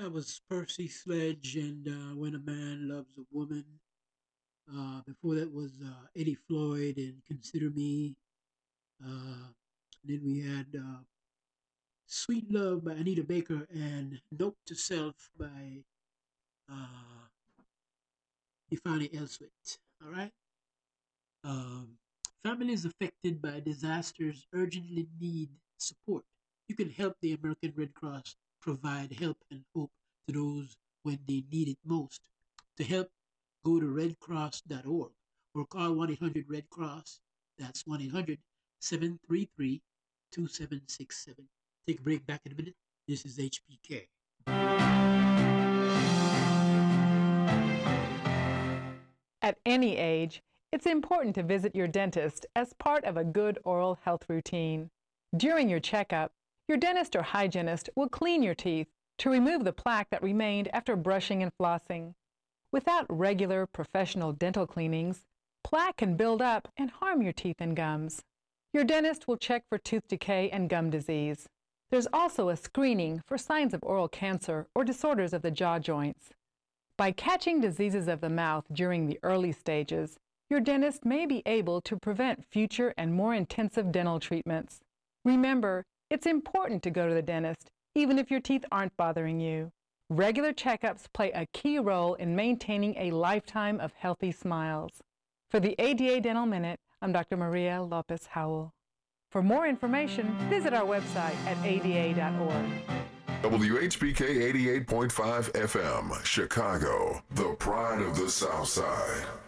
That was Percy Sledge and When a Man Loves a Woman. Before that was Eddie Floyd and Consider Me. Then we had Sweet Love by Anita Baker and Note to Self by uh, Ifani Elswit. All right. Um, Families affected by disasters urgently need support. You can help the American Red Cross provide help and hope to those when they need it most. To help, go to redcross.org or call 1 800 Red Cross. That's 1 800 733 2767. Take a break, back in a minute. This is HPK. At any age, it's important to visit your dentist as part of a good oral health routine. During your checkup, your dentist or hygienist will clean your teeth to remove the plaque that remained after brushing and flossing. Without regular professional dental cleanings, plaque can build up and harm your teeth and gums. Your dentist will check for tooth decay and gum disease. There's also a screening for signs of oral cancer or disorders of the jaw joints. By catching diseases of the mouth during the early stages, your dentist may be able to prevent future and more intensive dental treatments. Remember, it's important to go to the dentist, even if your teeth aren't bothering you. Regular checkups play a key role in maintaining a lifetime of healthy smiles. For the ADA Dental Minute, I'm Dr. Maria Lopez Howell. For more information, visit our website at ada.org. WHBK 88.5 FM, Chicago, the pride of the South Side.